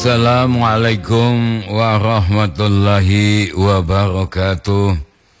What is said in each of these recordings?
Assalamualaikum warahmatullahi wabarakatuh.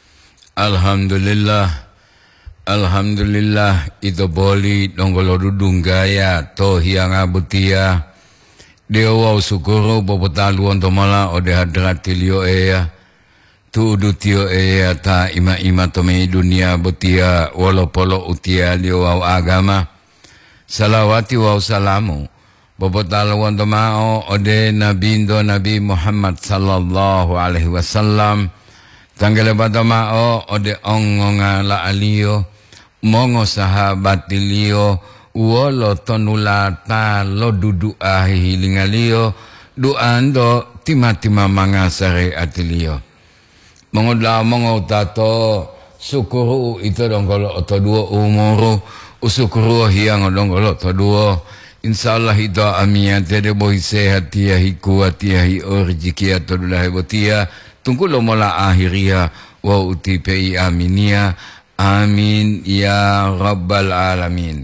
Alhamdulillah itu boli donggolo dudung gaya to hiang abutia dewa sukuro bobotalu untuk mala ode hadratilio ea tu udutio ea ta ima tome dunia butia wolopolo utia lio wau agama salawati wau salamu bobotal wonto mao ode Nabi Muhammad sallallahu alaihi wasallam tanggale bata mao ode ongonga la alio mongo sahabat ilio wolo tonulata lo dudu ahi hilingalio duando tima mangasare atilio mongo tato sukuru itu donggolo to duo umuru usukuru hiang donggolo to duo. Insyaallah itu amia tede boy sehat tiahi kuat tiahi rezeki atau dulahi botia tunggu lo mola akhiria wa uti pi aminia amin ya rabbal alamin.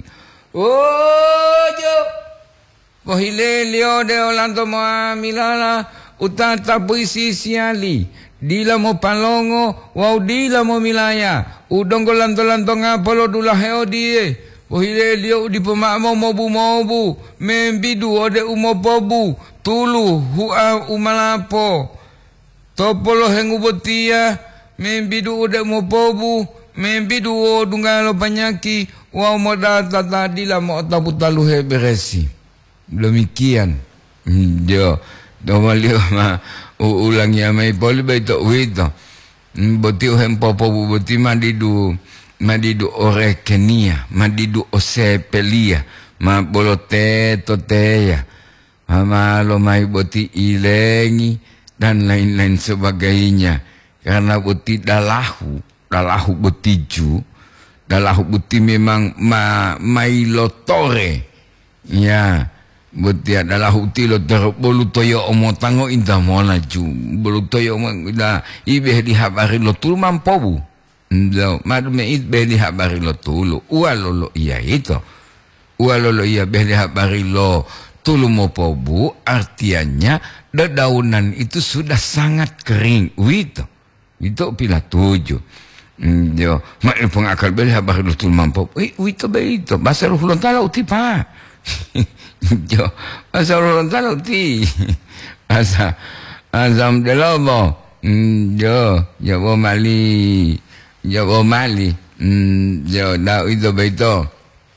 Jo bohile lio de olanto mo milala utata puisi siali dila mo palongo wa dila mo milaya udongo lanto ngapolo dulahe odie bohile lio di pemamo mobu membidu ode umopobu tulu hua umalapo topolo hengu botia membidu ode umopobu membidu odungalo panyaki wa modata tadila mo tabutalu heberesi demikian jo domalio ma ulangi amai poli baito wito botiu hempopobu botima madidu orekenia, madidu osepelia, ma bolote toteya, lo mai boti ilengi dan lain-lain sebagainya. Karena boti dalahu botiju, dalahu boti memang mailotore, ya. Boti dalahu tilo bolutoyo omotango indah mola ju, bolutoyo omotango ibeh dihabari lo tulman pobu. Madume it beli habari lo tulu ualolo iya itu ualolo iya beli habari lo tulu mopobu artinya dedaunan itu sudah sangat kering itu pila 7 jo mak pengakal beli habari lo tulu mampobu itu beito bahasa ulun tala utipa jo bahasa ulun tala uti bahasa azam delobo jo bo mali Jawa Mali, Jawa dah itu beito.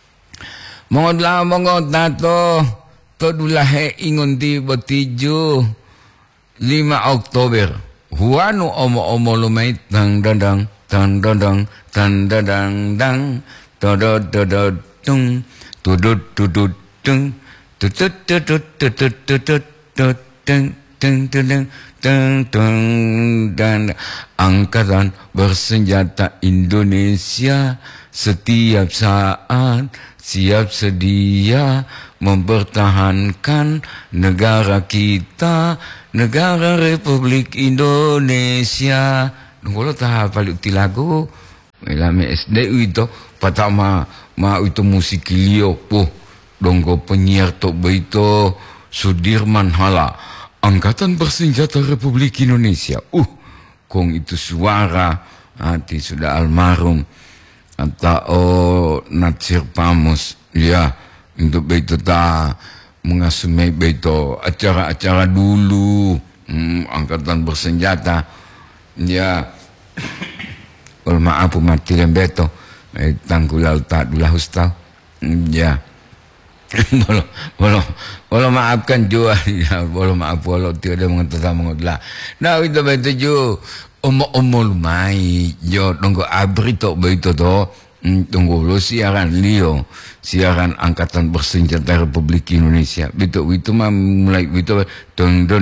Mongo tato, to dulahe ingunti botiju 5 Oktober. Huanu omo lumai tang dadang dang todot tung tudut tung dan Angkatan Bersenjata Indonesia setiap saat siap sedia mempertahankan negara kita, negara Republik Indonesia. Nunggu tahap paling uti lagu melame SD itu pertama itu musik liok donggo penyiar tok beito Sudirman Hala Angkatan Bersenjata Republik Indonesia. Kong itu suara hati sudah almarhum atau Natsir Pamus ya untuk begitu tak mengasumi begitu acara-acara dulu Angkatan Bersenjata ya maaf mati lembeto tanggulal tak dulu ustaz ya Bolo maafkan jua ya bolo maaf bolo tiada mengatakan mengodlah. Nah itu betul ju omo lumai jo tunggu abri tok begitu to tunggu lo siaran Leo siaran Angkatan Bersenjata Republik Indonesia betul itu mah mulai begitu deng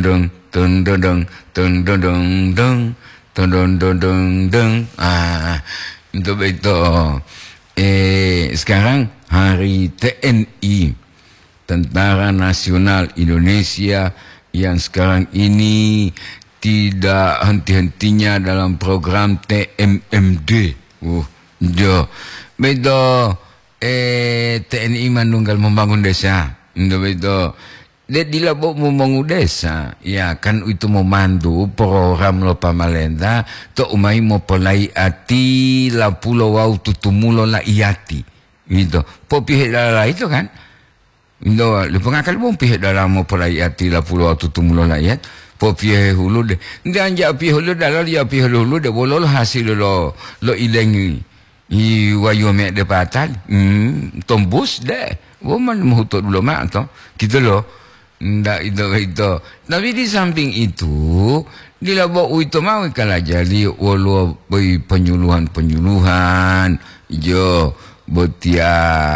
itu betul sekarang Hari TNI Tentara Nasional Indonesia yang sekarang ini tidak henti-hentinya dalam program TMMD. Jo, bedo TNI Manunggal membangun desa. Bedo dia dilabok membangun desa, ya kan itu memandu program lo pamalenta, to umai mo polai ati la pulau wau tutumulo la iati, gitu. Po pihak dalam itu kan, itu lepas ngakal pun pihak dalam mo polai ati la pulau wau tutumulo la iat, po pihak hulu deh, dan jauh pihak hulu dalam dia pihak hulu deh bolol hasil lo ilengi, i wayu mek de patal, tombus deh, woman mau tuh dulu mak to, gitu lo. Ndak itu. Tapi di samping itu, di labok itu mau kalah jadi walau penyuluhan, jo betia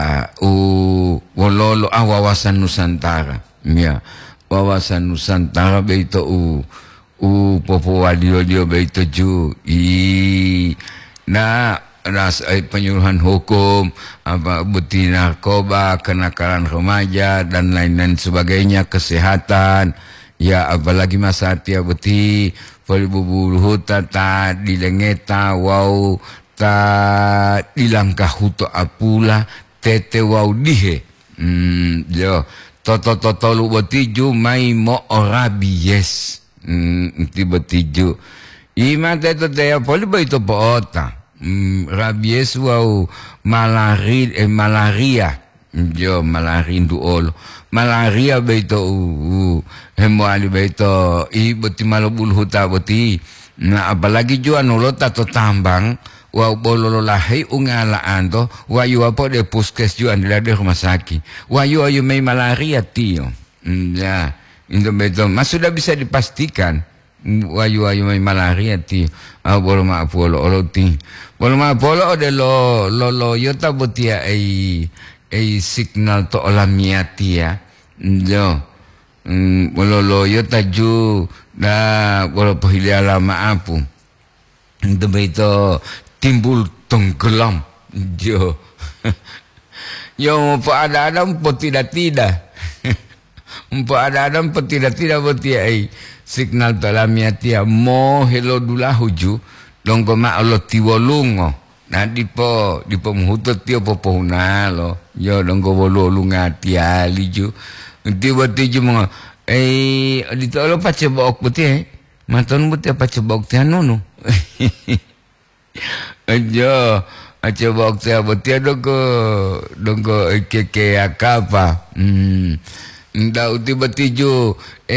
walau wawasan Nusantara, ya wawasan Nusantara beito popo wadio dia beito ju penyuluhan hukum, apa bukti narkoba, kenakalan remaja dan lain-lain sebagainya, kesehatan, ya apalagi masa tia bukti polibubulu tata dilengeta wau ta dilangkah huto apula tete wau dihe, yo toto lu botiju mai mo orabies, ti botiju ima tete te polibo itu poota. Rabies wau malaria jo malaria duol malaria beito hemwali beito beti malobul huta beti na apalagi juan ulota to tambang wau bololo lahi ungalaan to wayu apa de puskes juan de rumah sakit wayu mai malaria tio ya itu beito mas sudah bisa dipastikan wayu mai malaria ti bolo ma polo ti bolo ma polo de lo yota botia signal to olamiati ya jo bolo yota ju da bolo pohiliala maapu itu beito timbul tenggelam jo yo pa ada po tidak pa ada po tidak botia signal talamiatia mo helo dula huju dongko ma lo tiwolungo na dipo muhuto tio popona lo yo dongko wolo lunga tia liju tiwa tiju mo dito lo pacebok buti maton buti pacebok tia nunu jo pacebok tia buti dongko keke akapa ndak uti betiju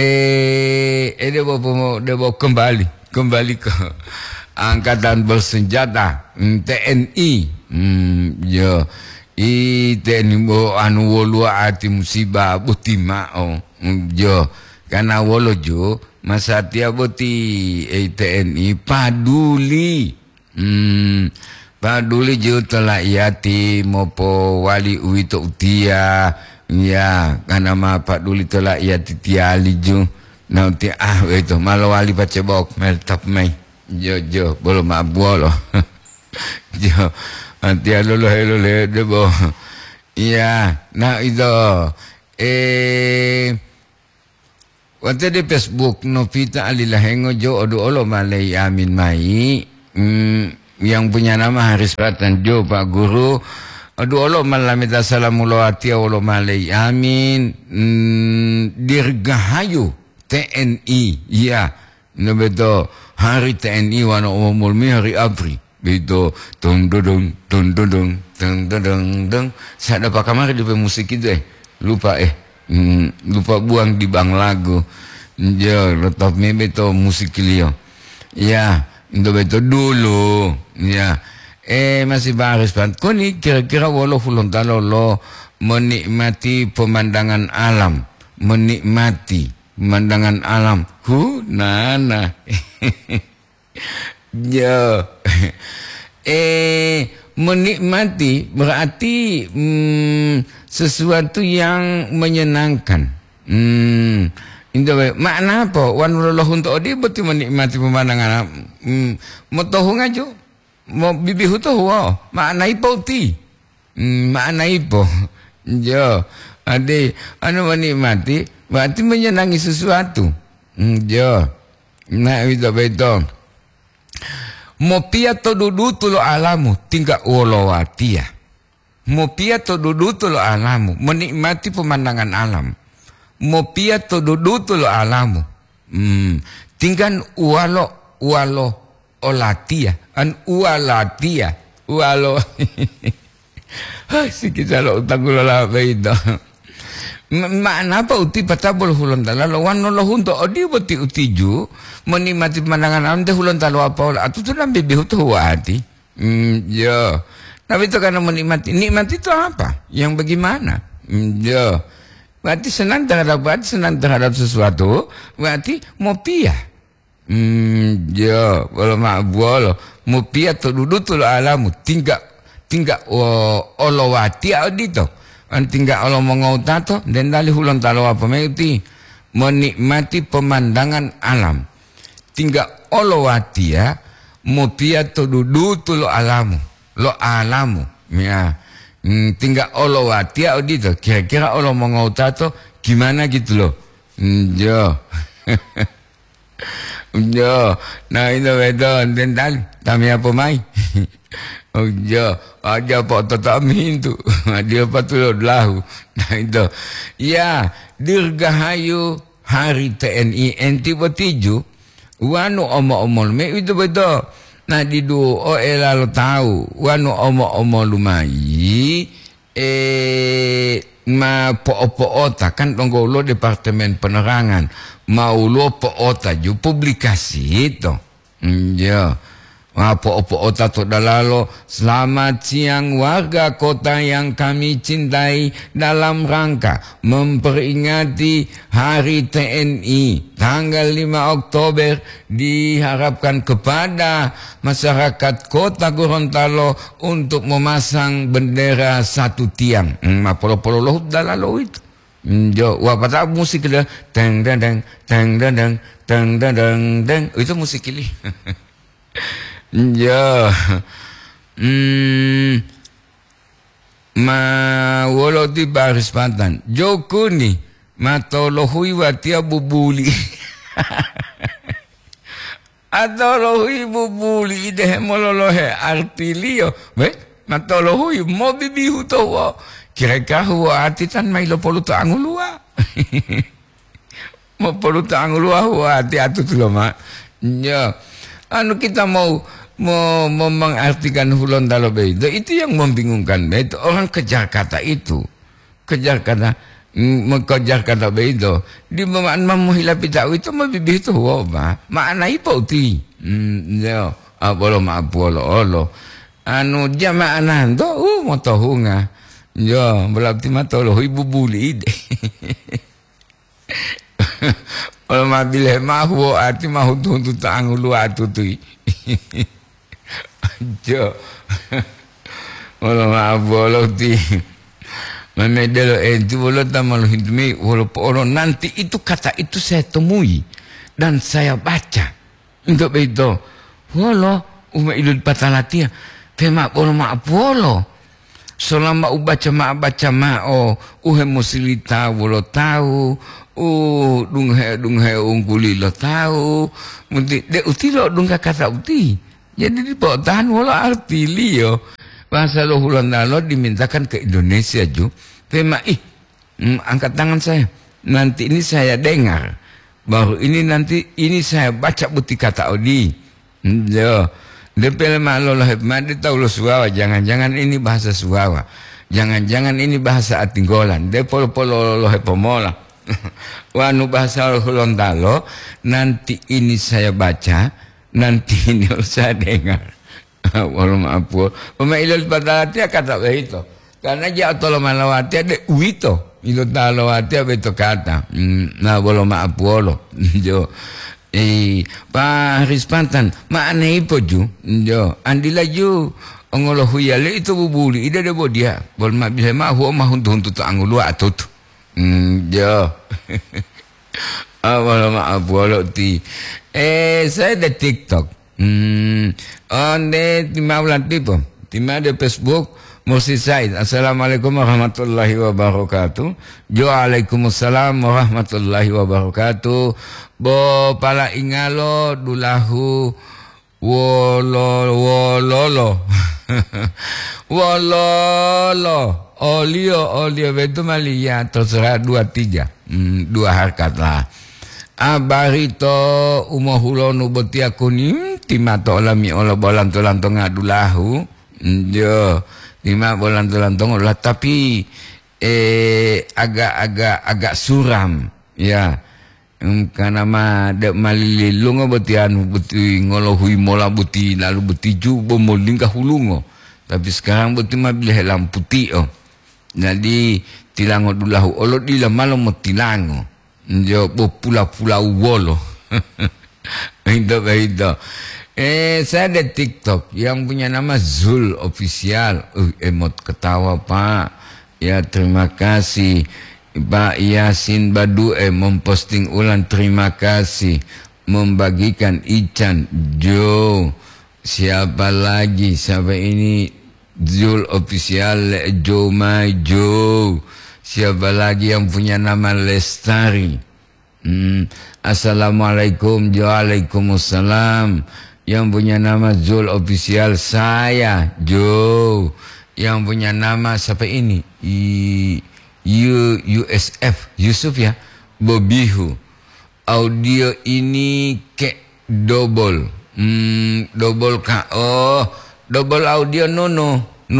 dia kembali ke angkatan bersenjata TNI yo TNI anu wolu ati musibah butima jo karena wolo jo masa tia boti TNI paduli jo telah iati mopo wali uito utia ya karena ma Pak Duli telah ia titiali ju nanti itu malu wali pacebok meltap mai jo belum abualo jo nanti lo debo iya nah itu waktu di Facebook Novita Alilahengo jo odo olo malai amin mai yang punya nama Haris Pratan jo Pak Guru. Aduh Allah malamita salamulo atia Allah malai amin dirgahayu TNI ya no beto hari TNI wana umul mi hari April beto tung saya dapat kamar di musik itu lupa buang di bang lagu ya letop mi beto musik liyo ya itu beto dulu ya masih baris pan. Kuni kira-kira walau fulontalo lo menikmati pemandangan alam, nana, yo, menikmati berarti sesuatu yang menyenangkan. Makna apa? Wan untuk dia betul menikmati pemandangan alam. Motohung aja. Mau bibi huto huo makna ipo ti makna ipo jo ade anu menikmati berarti menyenangi sesuatu jo nah itu betul mo piato dudu tulo alamu tinggal wolowatia mo piato dudu tulo alamu menikmati pemandangan alam mopia to dudu lo alamu. Tingkan walo olatia an ualatia walo. Sikit salo utanggulo la beito. Mana apa uti patabol hulon tala lawan no hunto odi boti utiju menikmati pemandangan alam teh hulon talo apa atu tu nambe behu tu hati. Yo. Tapi itu karena menikmati. Nikmat itu apa? Yang bagaimana? Yo. Berarti senang terhadap sesuatu, berarti mau pia. Yo, kalau mak bolo, mau pia tu duduk tu alamu tinggal olowati audito. Tinggal Allah mengautato dan dari hulon talo apa mesti menikmati pemandangan alam. Tinggal olowati ya, mupia to dudu tu lo alamu ya. Tinggal olowati audito. Kira-kira Allah mengautato gimana gitu loh. Jo. Jo. Nah itu betul dan tali kami apa mai. Oh ya, aja pak tetamin tu, dia patut lahu. Nah itu, ya dirgahayu hari TNI enti bertiju, wanu omol me itu betul. Nah di dua lalu tahu, wanu omol lumai, ma po-po-ota kan tonggolo Departemen Penerangan, mau lo po-ota ju publikasi itu, ya. Apa-apa to dalalo. Selamat siang warga kota yang kami cintai, dalam rangka memperingati Hari TNI tanggal 5 Oktober diharapkan kepada masyarakat kota Gorontalo untuk memasang bendera satu tiang. Polo-polo dalalo itu. Jo, wapata musik dia teng deng teng deng teng deng itu musik ini. Ya, ma walau di baris pantan, Joko ni matolohui watia bubuli, atau lohui bubuli deh mololohe artilio, matolohui mau bibi hutowo, kira-kira huwa hati tan mailo poluta angulua, mau poluta angulua huwa hati atu tu lama, ya, anu kita mau mengartikan hulon talo beito itu yang membingungkan beito. Orang kejar kata itu, kejar kata beito di memuhila pitau itu mabibih itu apa makna ipauti yo apolo olo anu jamaanan to motohunga yo berarti matolo ibu buli ide. Kalau mabile mahu arti mahu tuntut angulu atutui. Jo. Kalau mabolo ti. Memedelo itu bolo tamal hidmi walaupun nanti itu kata itu saya temui dan saya baca. Untuk itu. Wolo idul patalatia. Pema bolo mabolo. Selama baca uhe musilita wolo tahu. Dunghe ungguli lo tahu, mesti de uti lo dungka kata uti. Jadi di tahan wala arti liyo. Bahasa lo hulan lo dimintakan ke Indonesia ju. Tema angkat tangan saya. Nanti ini saya dengar. Baru ini saya baca buti kata odi. Jo. Depel malo lo hepmadi tahu lo Suawa. Jangan-jangan ini bahasa Suawa. Jangan-jangan ini bahasa Atinggolan. Depol-polo lo hepomola. Wanu bahasa Gorontalo nanti ini saya baca, nanti ini saya dengar. Walau maaf, pemailul padalati kata begitu. Karena dia tolo malawati ada uito, itu talawati begitu kata. Nah, walau maaf wolo, jo. Pak Rispantan, mana ipo ju, jo. Andila ju, ongolo huyale itu bubuli, ida debo dia. Bol mak bisa mahu huntu angulu atut. Jo. Awal maaf walau ti. Saya ada TikTok. Di maulan tipo. Di mana Facebook Mursi Said. Assalamualaikum warahmatullahi wabarakatuh. Waalaikumsalam warahmatullahi wabarakatuh. Bo pala ingalo dulahu wololo. Wololo. Olio betul malia terserah 2-3. 2 harkat lah. Abarito umahula nu beti aku ni timato lami ola bolan tolantong adulahu. Jo, lima bolan tolantong olah tapi agak suram ya. Karena mah dek malililungo beti anu beti ngolohui mola beti lalu beti ju bomoling kahulungo. Tapi sekarang beti mah bilih lampu putih oh. Jadi tilango dulahu olo dila malo mo tilango. Jo pula-pula wolo. Itu. Saya ada TikTok yang punya nama Zul Official. Emot ketawa Pak. Ya terima kasih. Pak Yasin Badu memposting ulang terima kasih. Membagikan Ican. Jo. Siapa lagi? Siapa ini? Zul Official. Jo Majo. Siapa lagi yang punya nama Lestari? Assalamualaikum. Waalaikumsalam. Yang punya nama Zul Official saya Jo. Yang punya nama siapa ini? USF Yusuf ya. Bobihu. Audio ini ke double. Double kah? Oh, double audio Nono.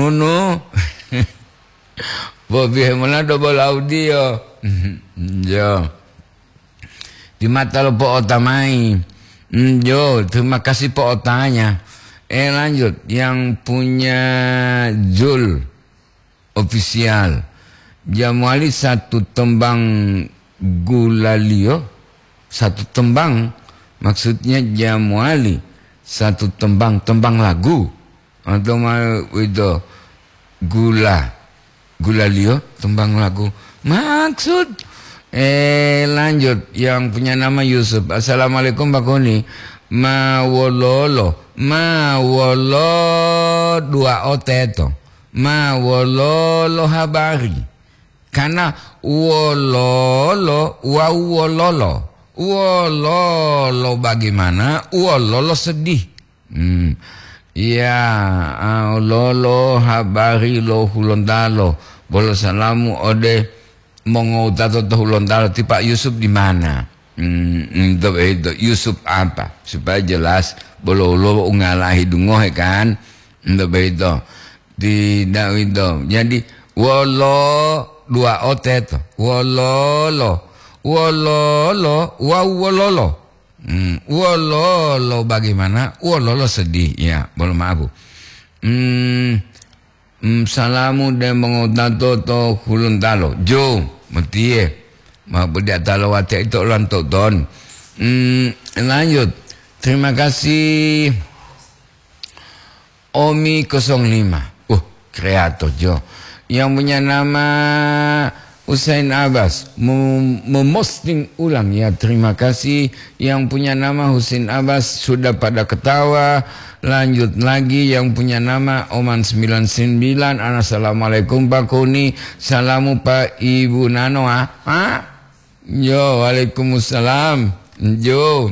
Bobby mana double audio. Jo. Di mata lo po otamai. Jo, terima kasih po otanya. Lanjut yang punya Zul Official. Jamuali 1 tembang gulalio. 1 tembang maksudnya Jamuali 1 tembang lagu atau mau itu Gulalio tembang lagu maksud. Lanjut yang punya nama Yusuf. Assalamualaikum Pak Koni. Mawololo 2 oteto. Mawololo habari. Karena wololo wololo bagaimana? Wololo sedih. Ya, lolo habari lo hulondalo. Bolo salamu ode mongo tato hulondalo ti Pak Yusuf di mana? Yusuf apa? Supaya jelas bolo lo ngalahi dungohe kan? Itu tidak itu. Jadi wolo 2 otet. Wololo wololo. Wololo bagaimana? Wololo sedih ya, boleh maaf. Salamu de mengotato to huluntalo. Jo, metie. Ma bedak talo wate itu lan ton. Lanjut. Terima kasih Omi 05. Kreator Jo. Yang punya nama Husain Abbas memosting ulang ya, terima kasih. Yang punya nama Husain Abbas sudah pada ketawa. Lanjut lagi yang punya nama Oman 99. Assalamualaikum Pak Kuni. Salamu Pak Ibu Nano Jo, waalaikumsalam Jo.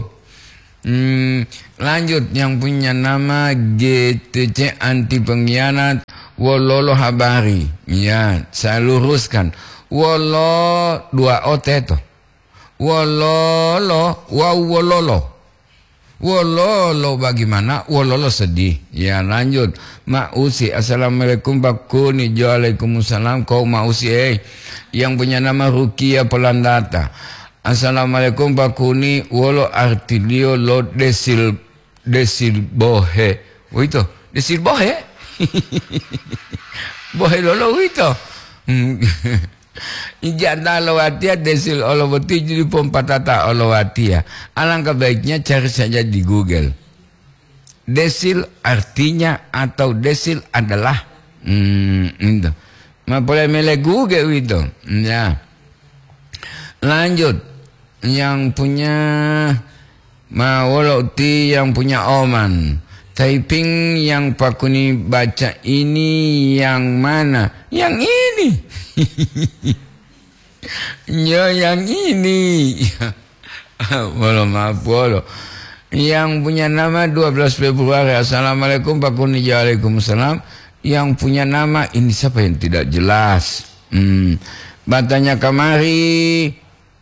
Lanjut yang punya nama GTC anti pengkhianat wololo habari. Ya, saya luruskan. Wolo 2 oteto. Wololo wololo. Wololo bagaimana? Wololo sedih. Ya, lanjut. Mausi. Assalamualaikum Pak Kuni. Waalaikumsalam. Kau Mausi yang punya nama Rukia Polandata. Assalamualaikum Pak Kuni. Wolo artilio lo desil bohe. Itu desil bohe. Bohe lolo itu. Ijata olowatia desil olowati jadi pompatata olowatia. Alangkah baiknya cari saja di Google. Desil artinya atau desil adalah itu. Ma boleh mele Google itu. Ya. Lanjut yang punya Mawoloti yang punya Oman. Typing yang Pak Kuni baca ini yang mana? Yang ini. Ya yang ini. Walau maaf walau. Yang punya nama 12 Februari. Assalamualaikum Pak Kuni. Waalaikumsalam. Yang punya nama ini siapa yang tidak jelas? Batanya kamari.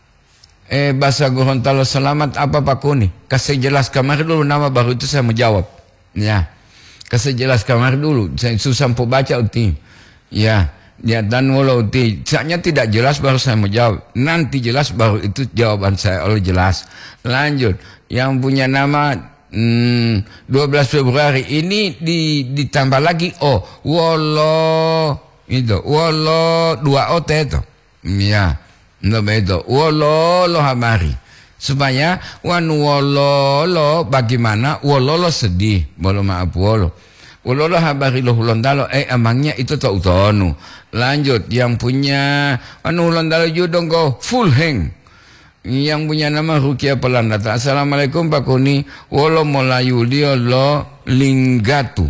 bahasa Gorontalo selamat apa Pak Kuni? Kasih jelas kamar dulu nama baru itu saya mau jawab. Ya. Kasih jelas kamar dulu. Saya susah baca uti. Ya. Ya dan walau uti. Saatnya tidak jelas baru saya mau jawab. Nanti jelas baru itu jawaban saya oleh jelas. Lanjut. Yang punya nama 12 Februari ini ditambah lagi wolo itu. Wolo 2 ot itu. Ya. Itu wololo habari supaya wololo bagaimana wololo sedih bolo maaf wololo habari lo hulondalo emangnya itu tak utonu. Lanjut yang punya hulondalo judong go full hang yang punya nama Rukia Pelandata. Assalamualaikum Pak Kuni, wolo Melayu dia lo linggatu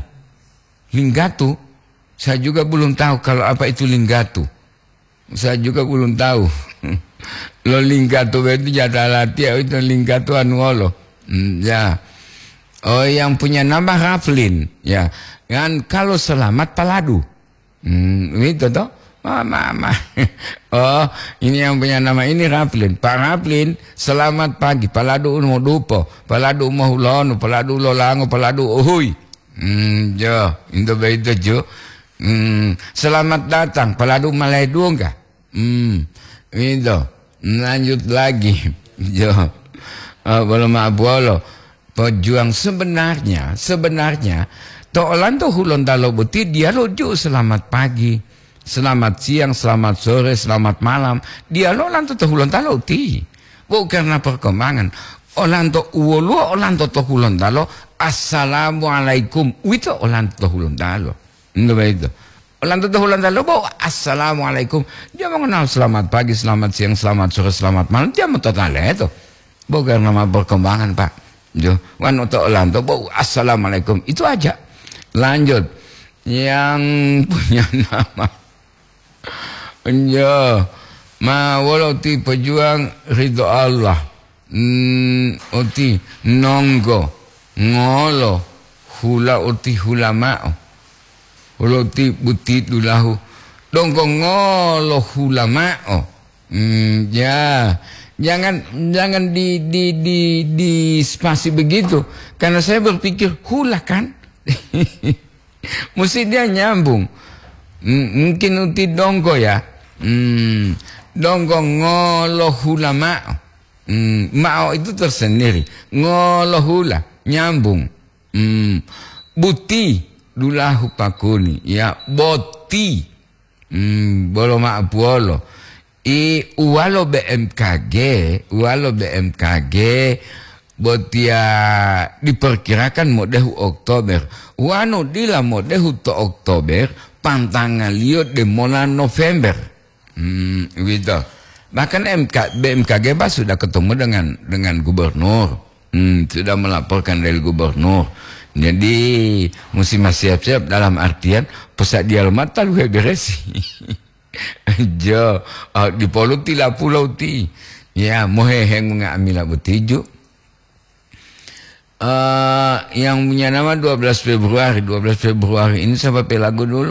saya juga belum tahu kalau apa itu linggatu. Saya juga belum tahu. Lo lingkatu itu jatah latih itu lingkatu anuolo. Ya. Oh yang punya nama Raflin. Ya. Kan kalau selamat paladu. Itu toh. Mama. Oh ini yang punya nama ini Raflin. Pak Raflin selamat pagi. Paladu uno dupo. Paladu mahulono. Paladu lolango. Paladu uhui. Jo. Itu begitu jo. Selamat datang. Paladu Maledu enggak? Itu lanjut lagi jo belum bolo pejuang sebenarnya tolan to hulontalo buti dia lojo selamat pagi selamat siang selamat sore selamat malam dia lo lanto to hulontalo ti bukan karena perkembangan olanto uolo olanto to hulontalo assalamualaikum itu olanto hulontalo itu Olanto Hulantalo bo assalamualaikum. Dia mengenal selamat pagi, selamat siang, selamat sore, selamat malam. Dia mengenal itu. Bukan nama perkembangan Pak. Jo, wan untuk Olanto bo assalamualaikum. Itu aja. Lanjut. Yang punya nama. Jo, walau ti pejuang ridho Allah. Oti nonggo ngolo hula oti hulamao. Uloti buti dulahu dongkong ngolo hulamao. Ya jangan di spasi begitu karena saya berpikir hula kan mesti dia nyambung. Mungkin uti dongko ya. Dongkong ngolo hulamao. Mao itu tersendiri ngolo hula nyambung. Buti dulahu Pakuni ya boti bolo maaf bolo ualo BMKG botia diperkirakan modehu Oktober wano dila modehu to Oktober pantangan liot de molan November gitu bahkan BMKG sudah ketemu dengan gubernur sudah melaporkan dari gubernur. Jadi mesti siap-siap dalam artian pusat dialmat talu beresi. Jo di poluti la pulau ti. Ya moheheng mengamila butiju. Yang punya nama 12 Februari ini sampai lagu dulu.